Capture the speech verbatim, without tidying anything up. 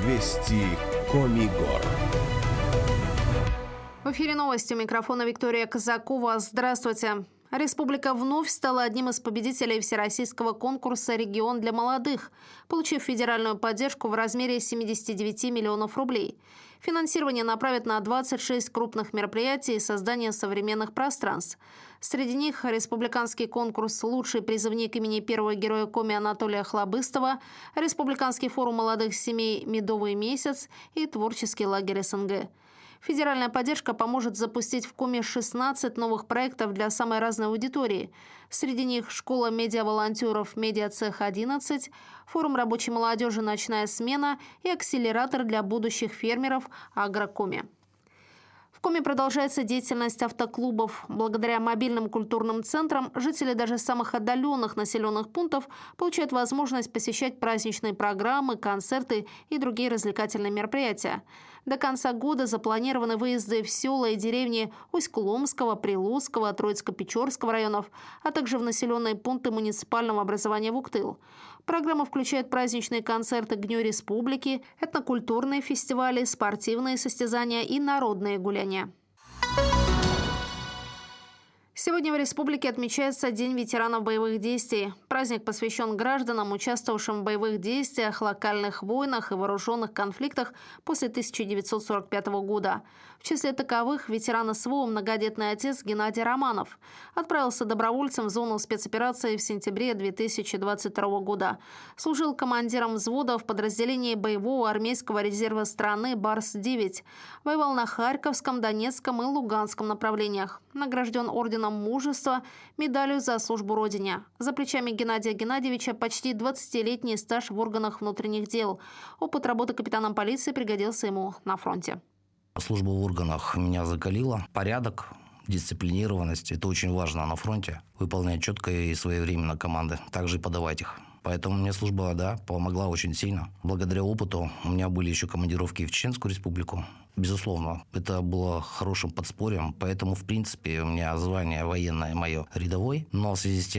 Вести Комигор. В эфире новости. У микрофона Виктория Казакова. Здравствуйте. Республика вновь стала одним из победителей всероссийского конкурса «Регион для молодых», получив федеральную поддержку в размере семидесяти девяти миллионов рублей. Финансирование направят на двадцать шесть крупных мероприятий и создание современных пространств. Среди них республиканский конкурс «Лучший призывник» имени первого героя Коми Анатолия Хлобыстова, республиканский форум молодых семей «Медовый месяц» и творческий лагерь СНГ. Федеральная поддержка поможет запустить в Коми шестнадцать новых проектов для самой разной аудитории. Среди них школа медиаволонтеров «Медиацех-одиннадцать», форум рабочей молодежи «Ночная смена» и акселератор для будущих фермеров «Агрокоми». В Коми продолжается деятельность автоклубов. Благодаря мобильным культурным центрам жители даже самых отдаленных населенных пунктов получают возможность посещать праздничные программы, концерты и другие развлекательные мероприятия. До конца года запланированы выезды в села и деревни Усть-Куломского, Прилузского, Троицко-Печорского районов, а также в населенные пункты муниципального образования Вуктыл. Программа включает праздничные концерты к Дню Республики, этнокультурные фестивали, спортивные состязания и народные гуляния. Сегодня в республике отмечается День ветеранов боевых действий. Праздник посвящен гражданам, участвовавшим в боевых действиях, локальных войнах и вооруженных конфликтах после тысяча девятьсот сорок пятого года. В числе таковых ветеран СВО многодетный отец Геннадий Романов. Отправился добровольцем в зону спецоперации в сентябре две тысячи двадцать второго года. Служил командиром взвода в подразделении боевого армейского резерва страны «Барс-девять». Воевал на Харьковском, Донецком и Луганском направлениях. Награжден орденом мужества, медалью за службу Родине. За плечами Геннадия Геннадьевича почти двадцатилетний стаж в органах внутренних дел. Опыт работы капитаном полиции пригодился ему на фронте. Служба в органах меня закалила. Порядок, дисциплинированность – это очень важно на фронте. Выполнять четко и своевременно команды, также и подавать их. Поэтому мне служба, да, помогла очень сильно. Благодаря опыту у меня были еще командировки в Чеченскую республику. Безусловно, это было хорошим подспорьем, поэтому, в принципе, у меня звание военное мое рядовой. Но в связи с тем,